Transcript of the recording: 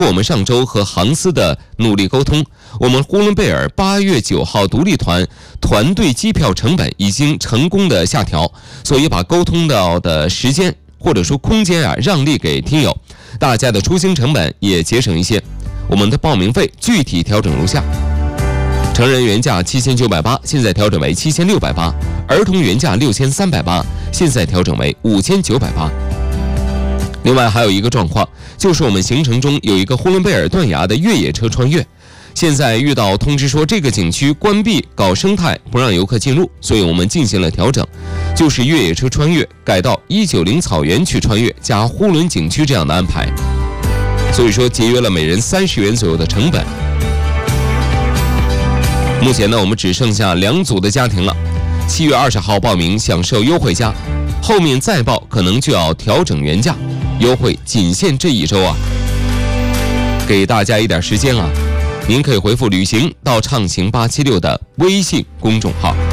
我们上周和航司的努力沟通，我们呼伦贝尔8月9号独立团团队机票成本已经成功的下调，所以把沟通到的时间或者说空间让利给听友，大家的出行成本也节省一些。我们的报名费具体调整如下：成人原价7980，现在调整为7680；儿童原价6380，现在调整为5980。另外还有一个状况，就是我们行程中有一个呼伦贝尔断崖的越野车穿越，现在遇到通知说这个景区关闭搞生态，不让游客进入，所以我们进行了调整，就是越野车穿越改到190草原去穿越加呼伦景区这样的安排，所以说节约了每人30元左右的成本。目前呢，我们只剩下2组的家庭了，7月20号报名享受优惠价，后面再报可能就要调整原价，优惠仅限这一周给大家一点时间您可以回复旅行到畅行876的微信公众号。